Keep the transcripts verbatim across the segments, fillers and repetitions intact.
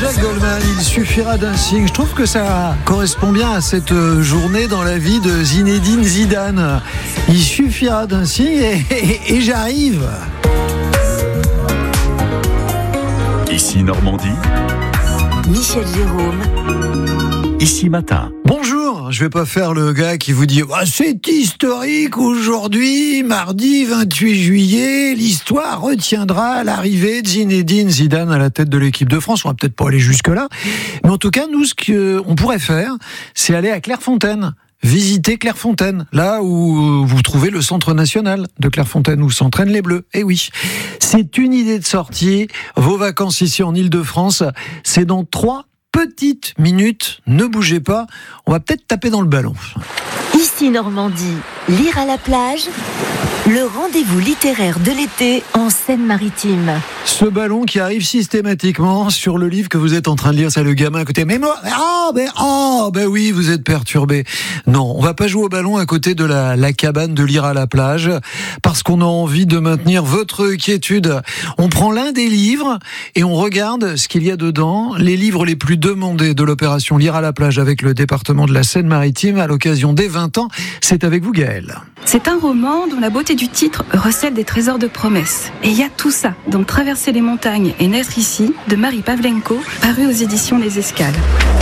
Jacques Goldman, il suffira d'un signe. Je trouve que ça correspond bien à cette journée dans la vie de Zinedine Zidane. Il suffira d'un signe et, et, et j'arrive. Ici Normandie. Michel Jérôme. Ici Matin. Bonjour, je vais pas faire le gars qui vous dit ah, c'est historique aujourd'hui, mardi vingt-huit juillet, l'histoire retiendra l'arrivée de Zinedine Zidane à la tête de l'équipe de France. On va peut-être pas aller jusque-là, mais en tout cas, nous, ce qu'on pourrait faire, c'est aller à Clairefontaine. Visitez Clairefontaine, là où vous trouvez le centre national de Clairefontaine, où s'entraînent les Bleus. Eh oui, c'est une idée de sortie. Vos vacances ici en Île-de-France, c'est dans trois petites minutes. Ne bougez pas, on va peut-être taper dans le ballon. Ici Normandie, lire à la plage, le rendez-vous littéraire de l'été en Seine-Maritime. Ce ballon qui arrive systématiquement sur le livre que vous êtes en train de lire, c'est le gamin à côté. Mais moi, oh, ben, oh, ben oui, vous êtes perturbé. Non, on va pas jouer au ballon à côté de la, la cabane de lire à la plage, parce qu'on a envie de maintenir votre quiétude. On prend l'un des livres et on regarde ce qu'il y a dedans. Les livres les plus demandés de l'opération Lire à la plage avec le département de la Seine-Maritime à l'occasion des vingt ans. C'est avec vous, Gaëlle. C'est un roman dont la beauté du titre recèle des trésors de promesses. Et il y a tout ça dans Traverser les montagnes et naître ici de Marie Pavlenko, paru aux éditions Les Escales.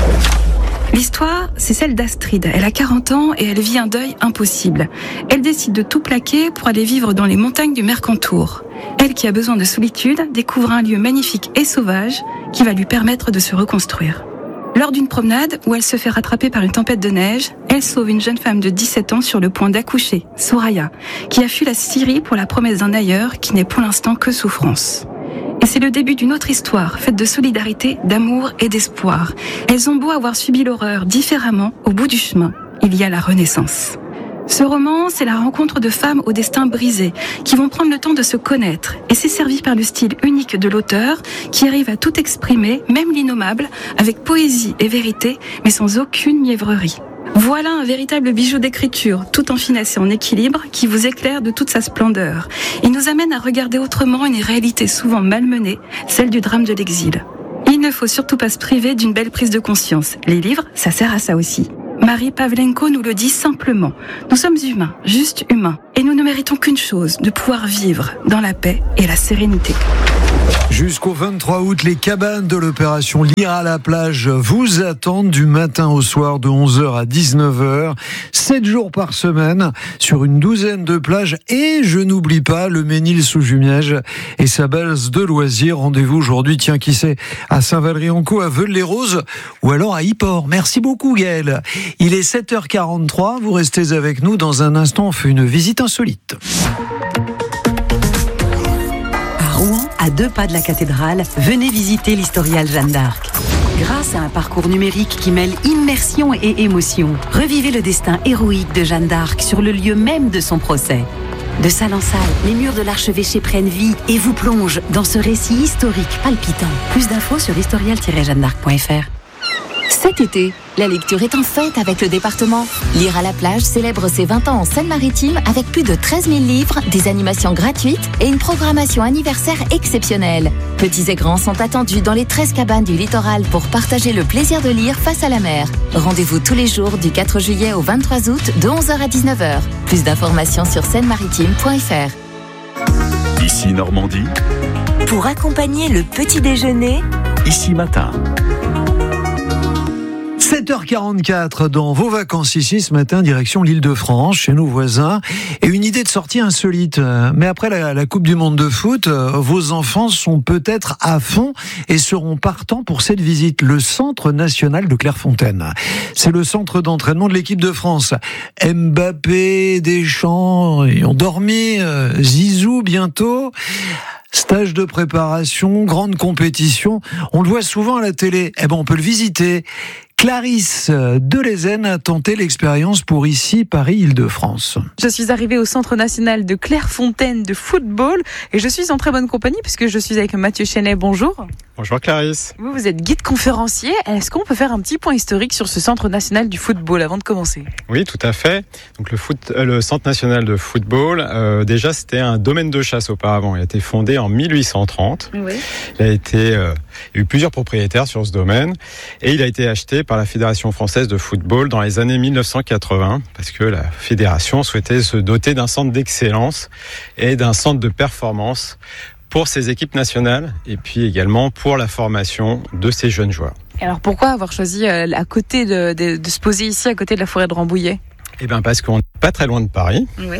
L'histoire, c'est celle d'Astrid. Elle a quarante ans et elle vit un deuil impossible. Elle décide de tout plaquer pour aller vivre dans les montagnes du Mercantour. Elle qui a besoin de solitude découvre un lieu magnifique et sauvage qui va lui permettre de se reconstruire. Lors d'une promenade où elle se fait rattraper par une tempête de neige, elle sauve une jeune femme de dix-sept ans sur le point d'accoucher, Soraya, qui a fui la Syrie pour la promesse d'un ailleurs qui n'est pour l'instant que souffrance. Et c'est le début d'une autre histoire, faite de solidarité, d'amour et d'espoir. Elles ont beau avoir subi l'horreur différemment, au bout du chemin, il y a la renaissance. Ce roman, c'est la rencontre de femmes au destin brisé, qui vont prendre le temps de se connaître. Et c'est servi par le style unique de l'auteur, qui arrive à tout exprimer, même l'innommable, avec poésie et vérité, mais sans aucune mièvrerie. Voilà un véritable bijou d'écriture, tout en finesse et en équilibre, qui vous éclaire de toute sa splendeur. Il nous amène à regarder autrement une réalité souvent malmenée, celle du drame de l'exil. Il ne faut surtout pas se priver d'une belle prise de conscience. Les livres, ça sert à ça aussi. Marie Pavlenko nous le dit simplement. Nous sommes humains, juste humains. Et nous ne méritons qu'une chose, de pouvoir vivre dans la paix et la sérénité. Jusqu'au vingt-trois août, les cabanes de l'opération Lire à la plage vous attendent du matin au soir de onze heures à dix-neuf heures, sept jours par semaine, sur une douzaine de plages. Et je n'oublie pas le Ménil-sous-Jumièges et sa base de loisirs. Rendez-vous aujourd'hui, tiens, qui sait, à Saint-Valery-en-Caux, à Veules-les-Roses ou alors à Yport. Merci beaucoup, Gaëlle. Il est sept heures quarante-trois, vous restez avec nous. Dans un instant, on fait une visite insolite. Rouen, à deux pas de la cathédrale, venez visiter l'Historial Jeanne d'Arc. Grâce à un parcours numérique qui mêle immersion et émotion, revivez le destin héroïque de Jeanne d'Arc sur le lieu même de son procès. De salle en salle, les murs de l'archevêché prennent vie et vous plongent dans ce récit historique palpitant. Plus d'infos sur historial tiret jeanne d'arc point f r. Cet été, la lecture est en fête avec le département. Lire à la plage célèbre ses vingt ans en Seine-Maritime avec plus de treize mille livres, des animations gratuites et une programmation anniversaire exceptionnelle. Petits et grands sont attendus dans les treize cabanes du littoral pour partager le plaisir de lire face à la mer. Rendez-vous tous les jours du quatre juillet au vingt-trois août de onze heures à dix-neuf heures. Plus d'informations sur seine maritime point f r. Ici Normandie. Pour accompagner le petit déjeuner, Ici Matin. sept heures quarante-quatre dans vos vacances ici ce matin, direction l'Île-de-France, chez nos voisins. Et une idée de sortie insolite. Mais après la, la Coupe du Monde de foot, vos enfants sont peut-être à fond et seront partants pour cette visite. Le Centre National de Clairefontaine. C'est le centre d'entraînement de l'équipe de France. Mbappé, Deschamps, ils ont dormi, euh, Zizou bientôt. Stage de préparation, grande compétition. On le voit souvent à la télé. Eh ben, on peut le visiter. Clarisse Delezen a tenté l'expérience pour ici, Paris-Île-de-France. Je suis arrivée au Centre National de Clairefontaine de football et je suis en très bonne compagnie puisque je suis avec Mathieu Chenet. Bonjour. Bonjour Clarisse. Vous, vous êtes guide conférencier. Est-ce qu'on peut faire un petit point historique sur ce Centre National du football avant de commencer ? Oui, tout à fait. Donc le, foot, euh, le Centre National de football, euh, déjà c'était un domaine de chasse auparavant. Il a été fondé en mille huit cent trente. Oui. Il a été euh, Il y a eu plusieurs propriétaires sur ce domaine et il a été acheté par la Fédération française de football dans les années mille neuf cent quatre-vingts parce que la fédération souhaitait se doter d'un centre d'excellence et d'un centre de performance pour ses équipes nationales et puis également pour la formation de ces jeunes joueurs. Et alors pourquoi avoir choisi euh, à côté de, de, de se poser ici à côté de la forêt de Rambouillet ? Eh bien parce qu'on n'est pas très loin de Paris Oui.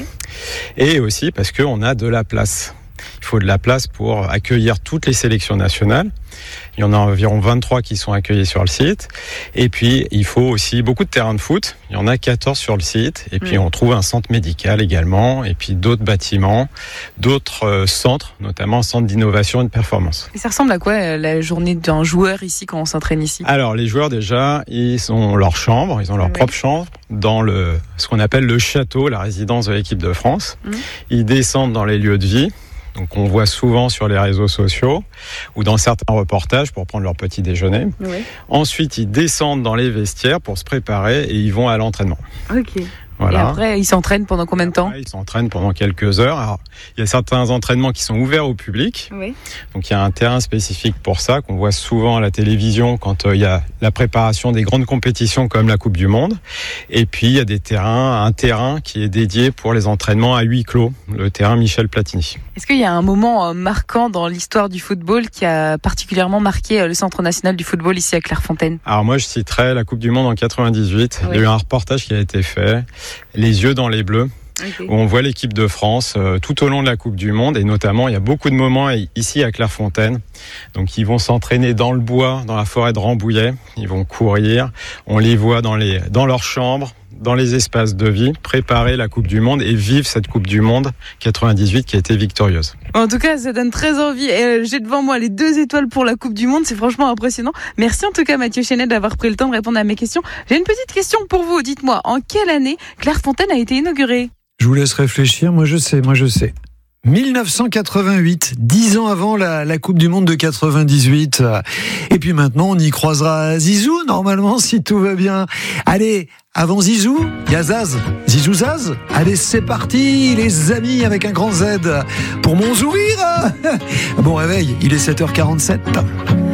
et aussi parce qu'on a de la place. Il faut de la place pour accueillir toutes les sélections nationales. Il y en a environ vingt-trois qui sont accueillis sur le site. Et puis, il faut aussi beaucoup de terrains de foot. Il y en a quatorze sur le site. Et puis, mmh. on trouve un centre médical également. Et puis, d'autres bâtiments, d'autres euh, centres, notamment un centre d'innovation et de performance. Et ça ressemble à quoi euh, la journée d'un joueur ici quand on s'entraîne ici ? Alors, les joueurs, déjà, ils ont leur chambre. Ils ont leur oui. propre chambre dans le, ce qu'on appelle le château, la résidence de l'équipe de France. Mmh. Ils descendent dans les lieux de vie. Donc on voit souvent sur les réseaux sociaux ou dans certains reportages pour prendre leur petit déjeuner. Oui. Ensuite, ils descendent dans les vestiaires pour se préparer et ils vont à l'entraînement. Ok. Voilà. Et après, ils s'entraînent pendant combien de temps ? Après, ils s'entraînent pendant quelques heures. Alors, il y a certains entraînements qui sont ouverts au public. Oui. Donc, il y a un terrain spécifique pour ça, qu'on voit souvent à la télévision quand euh, il y a la préparation des grandes compétitions comme la Coupe du Monde. Et puis, il y a des terrains, un terrain qui est dédié pour les entraînements à huis clos, le terrain Michel Platini. Est-ce qu'il y a un moment euh, marquant dans l'histoire du football qui a particulièrement marqué euh, le Centre national du football ici à Clairefontaine ? Alors, moi, je citerais la Coupe du Monde en quatre-vingt-dix-huit. Oui. Il y a eu un reportage qui a été fait. Les yeux dans les bleus, okay. où on voit l'équipe de France euh, tout au long de la Coupe du Monde et notamment il y a beaucoup de moments ici à Clairefontaine. Donc ils vont s'entraîner dans le bois, dans la forêt de Rambouillet, ils vont courir, on les voit dans les dans leurs chambres, dans les espaces de vie, préparer la Coupe du Monde et vivre cette Coupe du Monde quatre-vingt-dix-huit qui a été victorieuse. En tout cas, ça donne très envie. Et euh, j'ai devant moi les deux étoiles pour la Coupe du Monde. C'est franchement impressionnant. Merci en tout cas, Mathieu Chenet, d'avoir pris le temps de répondre à mes questions. J'ai une petite question pour vous. Dites-moi, en quelle année Clairefontaine a été inaugurée ? Je vous laisse réfléchir. Moi, je sais. Moi, je sais. mille neuf cent quatre-vingt-huit, dix ans avant la, la Coupe du Monde de quatre-vingt-dix-huit. Et puis maintenant, on y croisera Zizou, normalement, si tout va bien. Allez, avant Zizou, il y a Zaz. Zizou Zaz. Allez, c'est parti, les amis, avec un grand Z. Pour mon sourire. Bon réveil, il est sept heures quarante-sept.